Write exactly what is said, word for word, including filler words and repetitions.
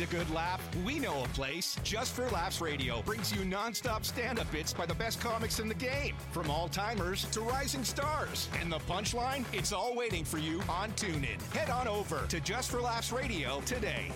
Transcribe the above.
good laugh? We know a place. Just for Laughs Radio brings you nonstop stand-up bits by the best comics in the game, from all-timers to rising stars. And the punchline? It's all waiting for you on TuneIn. Head on over to Just for Laughs Radio today.